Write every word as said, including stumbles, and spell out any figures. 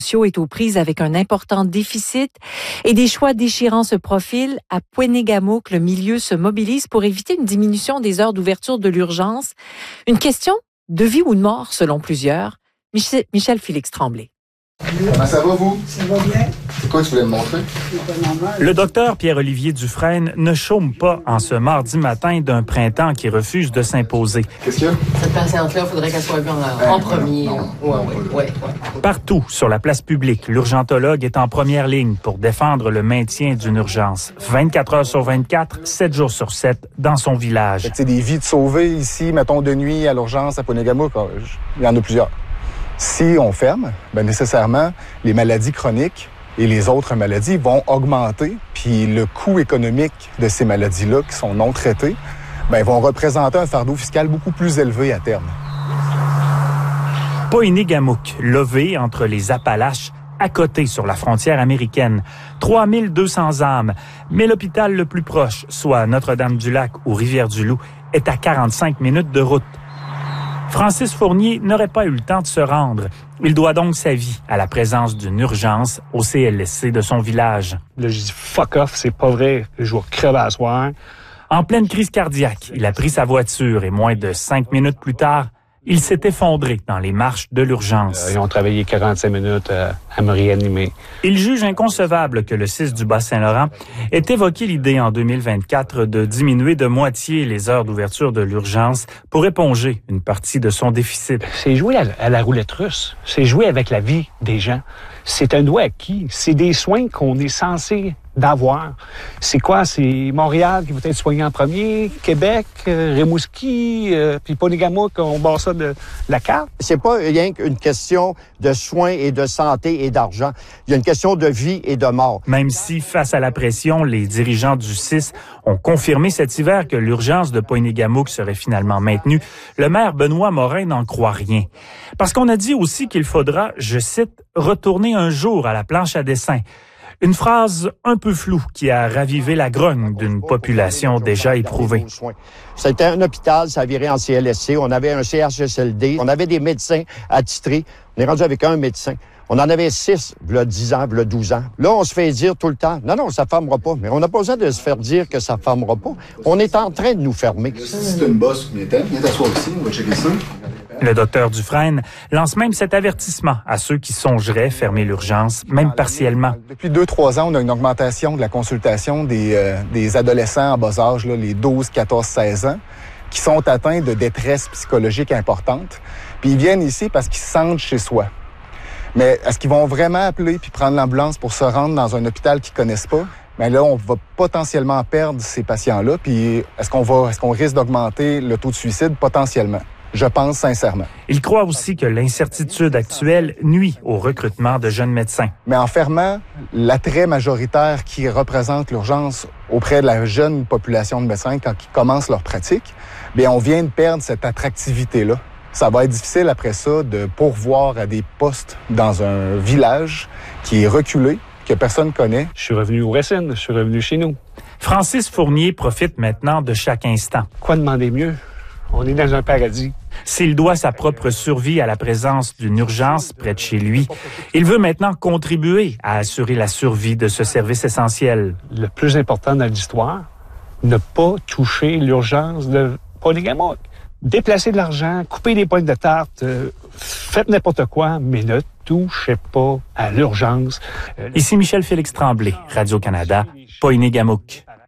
est aux prises avec un important déficit et des choix déchirants se profilent. À Poinégamouk, le milieu se mobilise pour éviter une diminution des heures d'ouverture de l'urgence. Une question de vie ou de mort, selon plusieurs. Michel, Michel Félix Tremblay. Comment ça va, vous? Ça va bien. C'est quoi que tu voulais me montrer? Le docteur Pierre-Olivier Dufresne ne chôme pas en ce mardi matin d'un printemps qui refuse de s'imposer. Qu'est-ce qu'il y a? Cette patiente-là, il faudrait qu'elle soit en, en premier. Non, non, ouais, non, ouais, non. ouais, ouais. Partout sur la place publique, l'urgentologue est en première ligne pour défendre le maintien d'une urgence. vingt-quatre heures sur vingt-quatre, sept jours sur sept, dans son village. C'est des vies de sauver ici, mettons de nuit à l'urgence à Poinégamouk. Il y en a plusieurs. Si on ferme, bien nécessairement, les maladies chroniques et les autres maladies vont augmenter, puis le coût économique de ces maladies-là, qui sont non traitées, bien, vont représenter un fardeau fiscal beaucoup plus élevé à terme. Poinégamouk, lové entre les Appalaches, à côté sur la frontière américaine. trois mille deux cents âmes, mais l'hôpital le plus proche, soit Notre-Dame-du-Lac ou Rivière-du-Loup, est à quarante-cinq minutes de route. Francis Fournier n'aurait pas eu le temps de se rendre. Il doit donc sa vie à la présence d'une urgence au C L S C de son village. Là, je dis « fuck off, c'est pas vrai, je vais crever à soir ». En pleine crise cardiaque, il a pris sa voiture et moins de cinq minutes plus tard, il s'est effondré dans les marches de l'urgence. Euh, ils ont travaillé quarante-cinq minutes euh, à me réanimer. Il juge inconcevable que le C I S du Bas-Saint-Laurent ait évoqué l'idée en deux mille vingt-quatre de diminuer de moitié les heures d'ouverture de l'urgence pour éponger une partie de son déficit. C'est jouer à, à la roulette russe. C'est jouer avec la vie des gens. C'est un droit acquis. C'est des soins qu'on est censé d'avoir. C'est quoi? C'est Montréal qui va être soigné en premier, Québec, euh, Rimouski, euh, puis Poinégamouk, on barre ça de la carte. C'est pas rien qu'une question de soins et de santé et d'argent. Il y a une question de vie et de mort. Même si, face à la pression, les dirigeants du C I S ont confirmé cet hiver que l'urgence de Poinégamouk serait finalement maintenue, le maire Benoît Morin n'en croit rien. Parce qu'on a dit aussi qu'il faudra, je cite, « retourner un jour à la planche à dessin ». Une phrase un peu floue qui a ravivé la grogne d'une population déjà éprouvée. C'était un hôpital, ça a viré en C L S C. On avait un C H S L D. On avait des médecins attitrés. On est rendu avec un médecin. On en avait six, v'là dix ans, v'là douze ans. Là, on se fait dire tout le temps, non, non, ça fermera pas. Mais on n'a pas besoin de se faire dire que ça fermera pas. On est en train de nous fermer. Si c'est une bosse, viens t'asseoir ici, on va checker ça. Le docteur Dufresne lance même cet avertissement à ceux qui songeraient fermer l'urgence, même partiellement. Depuis deux, trois ans, on a une augmentation de la consultation des, euh, des adolescents en bas âge, là, les douze, quatorze, seize ans, qui sont atteints de détresse psychologique importante. Puis ils viennent ici parce qu'ils se sentent chez soi. Mais est-ce qu'ils vont vraiment appeler puis prendre l'ambulance pour se rendre dans un hôpital qu'ils connaissent pas? Bien là, on va potentiellement perdre ces patients-là. Puis est-ce qu'on va, est-ce qu'on risque d'augmenter le taux de suicide? Potentiellement. Je pense sincèrement. Il croit aussi que l'incertitude actuelle nuit au recrutement de jeunes médecins. Mais en fermant l'attrait majoritaire qui représente l'urgence auprès de la jeune population de médecins quand ils commencent leur pratique, bien, on vient de perdre cette attractivité-là. Ça va être difficile après ça de pourvoir à des postes dans un village qui est reculé, que personne connaît. Je suis revenu au Racine, je suis revenu chez nous. Francis Fournier profite maintenant de chaque instant. Quoi demander mieux? On est dans un paradis. S'il doit sa propre survie à la présence d'une urgence près de chez lui, il veut maintenant contribuer à assurer la survie de ce service essentiel. Le plus important dans l'histoire, ne pas toucher l'urgence de Poinégamouk. Déplacer de l'argent, couper des pointes de tarte, euh, faites n'importe quoi, mais ne touchez pas à l'urgence. Ici Michel Félix Tremblay, Radio-Canada, Poinégamouk.